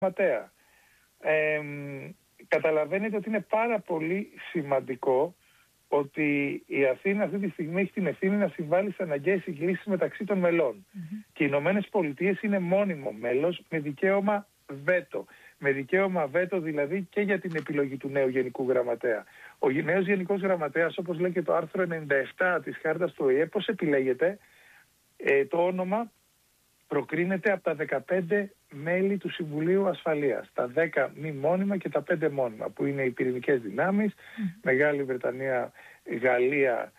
γραμματέα. Καταλαβαίνετε ότι είναι πάρα πολύ σημαντικό ότι η Αθήνα αυτή τη στιγμή έχει την ευθύνη να συμβάλλει σε αναγκαίες συγκλήσεις μεταξύ των μελών. Και οι Ηνωμένες Πολιτείες είναι μόνιμο μέλος με δικαίωμα βέτο. Με δικαίωμα βέτο δηλαδή και για την επιλογή του νέου Γενικού Γραμματέα. Ο νέος Γενικός Γραμματέας, όπως λέει και το άρθρο 97 της Χάρτας του ΟΗΕ, πώς επιλέγεται? Το όνομα προκρίνεται από τα 15 μέλη του Συμβουλίου Ασφαλείας. Τα 10 μη μόνιμα και τα 5 μόνιμα, που είναι οι πυρηνικές δυνάμεις, Μεγάλη Βρετανία, Γαλλία,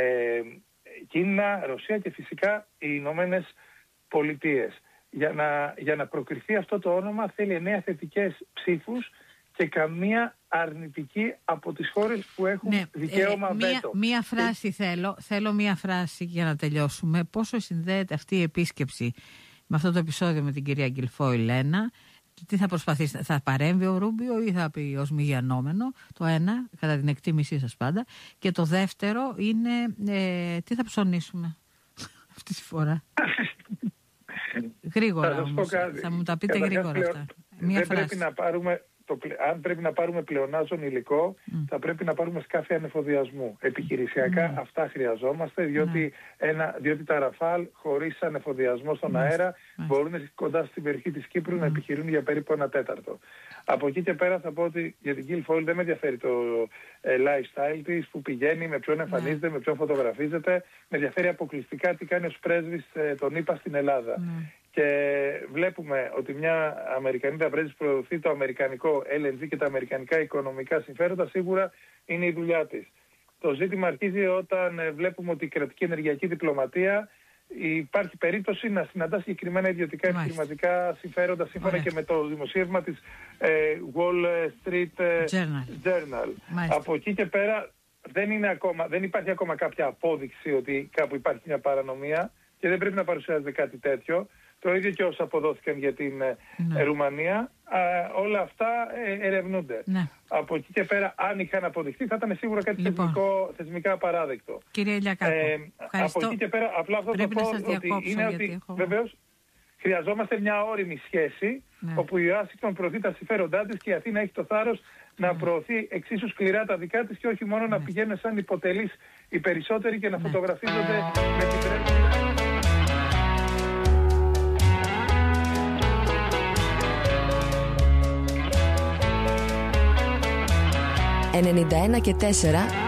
Κίνα, Ρωσία και φυσικά οι Ηνωμένες Πολιτείες. Για να προκριθεί αυτό το όνομα θέλει 9 θετικές ψήφους και καμία αρνητική από τις χώρες που έχουν δικαίωμα βέτο. Μία φράση θέλω μία φράση για να τελειώσουμε. Πόσο συνδέεται αυτή η επίσκεψη με αυτό το επεισόδιο με την κυρία Γκιλφόιλ? Τι θα προσπαθήσει, θα παρέμβει ο Ρούμπιο ή θα πει ως μη γιανόμενο? Το ένα, κατά την εκτίμησή σας πάντα. Και το δεύτερο είναι τι θα ψωνίσουμε αυτή τη φορά? Γρήγορα όμως, θα μου τα πείτε γρήγορα αυτά. Αν πρέπει να πάρουμε πλεονάζον υλικό, θα πρέπει να πάρουμε σκάφη ανεφοδιασμού. Επιχειρησιακά αυτά χρειαζόμαστε, διότι τα Ραφάλ χωρίς ανεφοδιασμό στον αέρα μπορούν κοντά στην περιοχή της Κύπρου να επιχειρούν για περίπου 1/4. Από εκεί και πέρα θα πω ότι για την Γκιλφόιλ δεν με ενδιαφέρει το lifestyle της, που πηγαίνει, με ποιον εμφανίζεται, με ποιον φωτογραφίζεται. Με ενδιαφέρει αποκλειστικά τι κάνει ως πρέσβης των ΗΠΑ στην Ελλάδα. Και βλέπουμε ότι μια Αμερικανίδα πρέσβης προωθεί το αμερικανικό LNG και τα αμερικανικά οικονομικά συμφέροντα, σίγουρα είναι η δουλειά της. Το ζήτημα αρχίζει όταν βλέπουμε ότι η κρατική ενεργειακή διπλωματία υπάρχει περίπτωση να συναντά συγκεκριμένα ιδιωτικά επιχειρηματικά συμφέροντα, σύμφωνα και με το δημοσίευμα της Wall Street Journal. Από εκεί και πέρα δεν υπάρχει ακόμα κάποια απόδειξη ότι κάπου υπάρχει μια παρανομία και δεν πρέπει να παρουσιάζεται κάτι τέτοιο. Το ίδιο και όσα αποδόθηκαν για την Ρουμανία, όλα αυτά ερευνούνται. Από εκεί και πέρα, αν είχαν αποδειχθεί, θα ήταν σίγουρα κάτι θεσμικά απαράδεκτο. Κύριε Ηλιακάκο, από εκεί και πέρα, απλά αυτό το πω είναι ότι βεβαίως χρειαζόμαστε μια όριμη σχέση, όπου η Ουάσιγκτον προωθεί τα συμφέροντά της και η Αθήνα έχει το θάρρος να προωθεί εξίσου σκληρά τα δικά της και όχι μόνο να πηγαίνουν σαν υποτελείς οι περισσότεροι και να φωτογραφίζονται με την πρέσβη. 91 και 4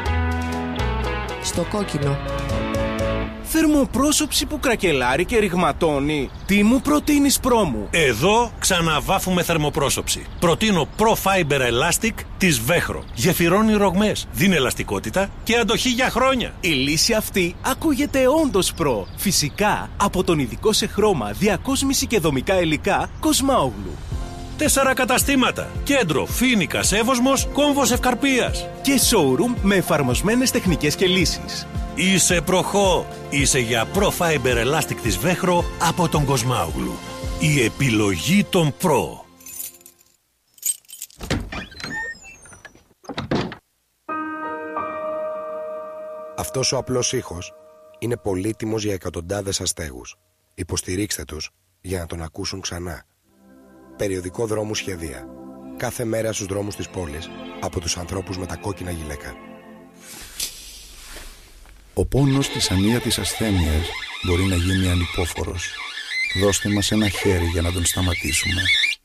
στο κόκκινο. Θερμοπρόσωψη που κρακελάρει και ρηγματώνει. Τι μου προτείνεις, πρόμου? Εδώ ξαναβάφουμε θερμοπρόσωψη. Προτείνω Pro-Fiber Elastic της Βέχρο. Γεφυρώνει ρογμές, δίνει ελαστικότητα και αντοχή για χρόνια. Η λύση αυτή ακούγεται όντως προ. Φυσικά από τον ειδικό σε χρώμα, διακόσμηση και δομικά υλικά Κοσμάογλου. 4 καταστήματα. Κέντρο, Φοίνικας, Εύωσμος, Κόμβος Ευκαρπίας. Και showroom με εφαρμοσμένες τεχνικές και λύσεις. Είσαι προχώ. Είσαι για Pro-Fiber Elastic της Βέχρο από τον Κοσμάογλου. Η επιλογή των Pro. Αυτός ο απλός ήχος είναι πολύτιμος για εκατοντάδες αστέγους. Υποστηρίξτε τους για να τον ακούσουν ξανά. Περιοδικό Δρόμου Σχεδία. Κάθε μέρα στους δρόμους της πόλης από τους ανθρώπους με τα κόκκινα γυλαίκα. Ο πόνος της ανίατης ασθένειας μπορεί να γίνει ανυπόφορος. Δώστε μας ένα χέρι για να τον σταματήσουμε.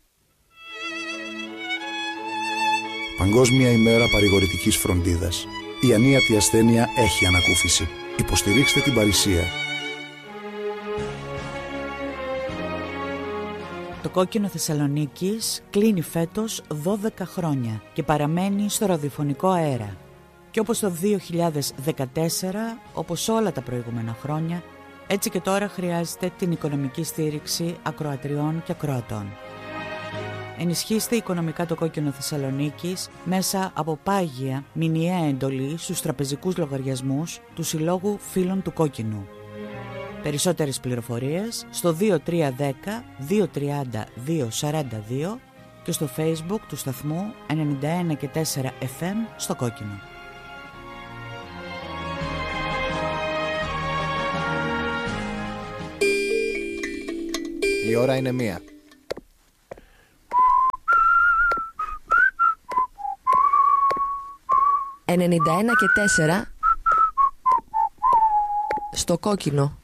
Παγκόσμια ημέρα παρηγορητικής φροντίδας. Η ανίατη ασθένεια έχει ανακούφιση. Υποστηρίξτε την παρησία. Το Κόκκινο Θεσσαλονίκης κλείνει φέτος 12 χρόνια και παραμένει στο ραδιοφωνικό αέρα. Και όπως το 2014, όπως όλα τα προηγούμενα χρόνια, έτσι και τώρα χρειάζεται την οικονομική στήριξη ακροατριών και ακροατών. Ενισχύστε οικονομικά το Κόκκινο Θεσσαλονίκης μέσα από πάγια μηνιαία εντολή στους τραπεζικούς λογαριασμούς του Συλλόγου Φίλων του Κόκκινου. Περισσότερες πληροφορίες στο 2310 230 242 και στο Facebook του σταθμού 91 και 4 FM στο Κόκκινο. Η ώρα είναι 1. 91 και 4 στο κόκκινο.